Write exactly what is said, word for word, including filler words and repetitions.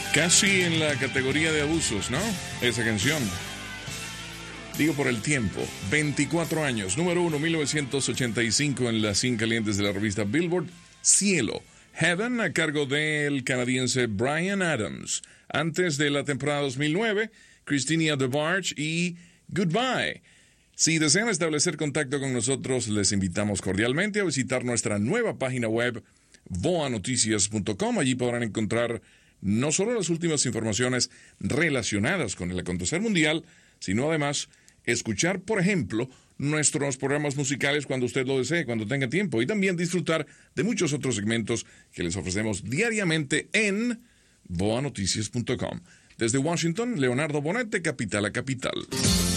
Casi en la categoría de abusos, ¿no? Esa canción. Digo por el tiempo. veinticuatro años. Número uno, mil novecientos ochenta y cinco en las cien calientes de la revista Billboard. Cielo. Heaven, a cargo del canadiense Bryan Adams. Antes de la temporada dos mil nueve, Christina DeBarge y Goodbye. Si desean establecer contacto con nosotros, les invitamos cordialmente a visitar nuestra nueva página web, voa noticias punto com. Allí podrán encontrar no solo las últimas informaciones relacionadas con el acontecer mundial, sino además escuchar, por ejemplo, nuestros programas musicales cuando usted lo desee, cuando tenga tiempo, y también disfrutar de muchos otros segmentos que les ofrecemos diariamente en voa noticias punto com. Desde Washington, Leonardo Bonet, de Capital a Capital.